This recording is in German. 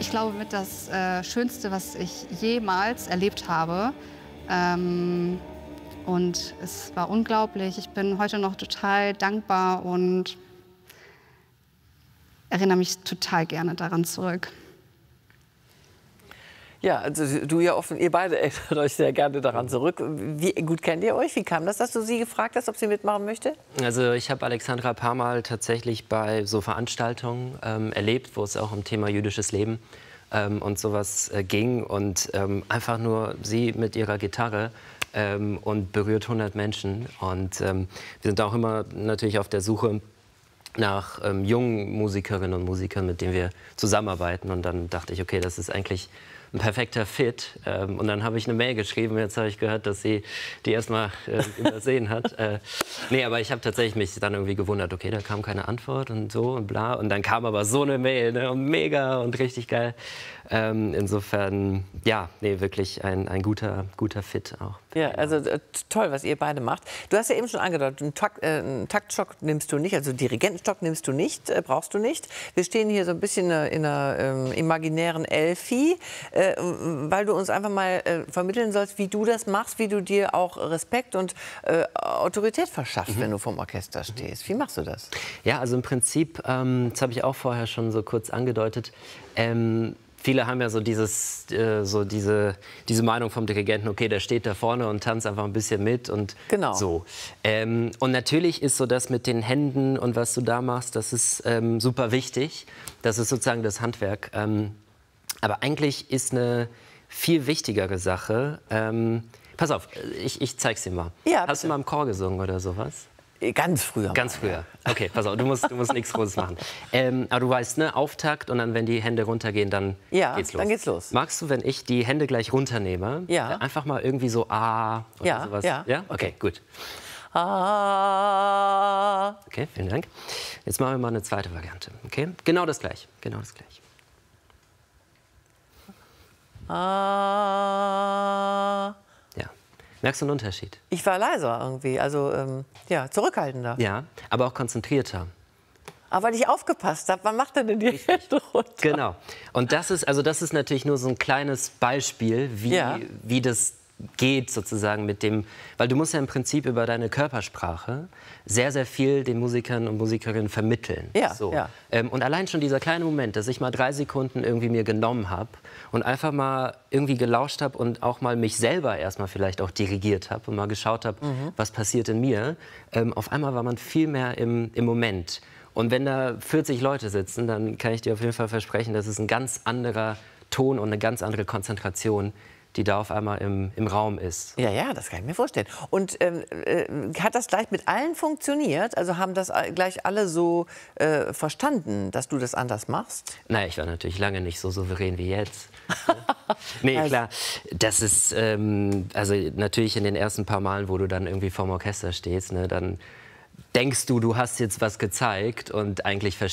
ich glaube, mit das Schönste, was ich jemals erlebt habe. Und es war unglaublich. Ich bin heute noch total dankbar und erinnere mich total gerne daran zurück. Ja, also du ja offen, ihr beide erinnert euch sehr gerne daran zurück. Wie gut kennt ihr euch? Wie kam das, dass du sie gefragt hast, ob sie mitmachen möchte? Also ich habe Alexandra ein paar Mal tatsächlich bei so Veranstaltungen erlebt, wo es auch um Thema jüdisches Leben und sowas ging. Und einfach nur sie mit ihrer Gitarre und berührt 100 Menschen. Und wir sind auch immer natürlich auf der Suche nach jungen Musikerinnen und Musikern, mit denen wir zusammenarbeiten. Und dann dachte ich, okay, das ist eigentlich ein perfekter Fit. Und dann habe ich eine Mail geschrieben. Jetzt habe ich gehört, dass sie die erstmal übersehen hat. Nee, aber ich habe tatsächlich mich dann irgendwie gewundert, okay, da kam keine Antwort und so und bla. Und dann kam aber so eine Mail, ne, und mega und richtig geil. Insofern, ja, nee, wirklich ein guter Fit auch. Ja, also toll, was ihr beide macht. Du hast ja eben schon angedeutet, einen Taktstock nimmst du nicht, also Dirigentenstock nimmst du nicht, brauchst du nicht. Wir stehen hier so ein bisschen in einer imaginären Elfi, weil du uns einfach mal vermitteln sollst, wie du das machst, wie du dir auch Respekt und Autorität verschaffst, wenn du vom Orchester stehst. Wie machst du das? Ja, also im Prinzip, das habe ich auch vorher schon so kurz angedeutet, viele haben ja so diese Meinung vom Dirigenten, okay, der steht da vorne und tanzt einfach ein bisschen mit und genau. So. Und natürlich ist so das mit den Händen und was du da machst, das ist super wichtig. Das ist sozusagen das Handwerk. Aber eigentlich ist eine viel wichtigere Sache. Pass auf, ich zeig's dir mal. Ja, hast du mal im Chor gesungen oder sowas? Ganz früher. Ganz früher. Okay, pass auf, du musst nichts Großes machen. Aber du weißt, ne, Auftakt und dann, wenn die Hände runtergehen, dann geht's los. Dann geht's los. Magst du, wenn ich die Hände gleich runternehme, einfach mal irgendwie so A oder sowas? Ja. Okay, gut. Ah. Okay, vielen Dank. Jetzt machen wir mal eine zweite Variante. Okay, genau das gleiche. Genau das gleiche. Ah. Ja. Merkst du einen Unterschied? Ich war leiser irgendwie, also ja, zurückhaltender. Ja, aber auch konzentrierter. Aber weil ich aufgepasst habe, wann macht er denn die Hände runter? Genau. Und das ist natürlich nur so ein kleines Beispiel, wie das geht sozusagen mit dem, weil du musst ja im Prinzip über deine Körpersprache sehr, sehr viel den Musikern und Musikerinnen vermitteln. Ja, so. ja. Und allein schon dieser kleine Moment, dass ich mal 3 Sekunden irgendwie mir genommen habe und einfach mal irgendwie gelauscht habe und auch mal mich selber erstmal vielleicht auch dirigiert habe und mal geschaut habe, was passiert in mir. Auf einmal war man viel mehr im Moment. Und wenn da 40 Leute sitzen, dann kann ich dir auf jeden Fall versprechen, das ist ein ganz anderer Ton und eine ganz andere Konzentration, die da auf einmal im Raum ist. Ja, das kann ich mir vorstellen. Und hat das gleich mit allen funktioniert? Also haben das gleich alle so verstanden, dass du das anders machst? Naja, ich war natürlich lange nicht so souverän wie jetzt. Nee, also klar, das ist, also natürlich in den ersten paar Malen, wo du dann irgendwie vorm Orchester stehst, ne, dann denkst du, du hast jetzt was gezeigt und eigentlich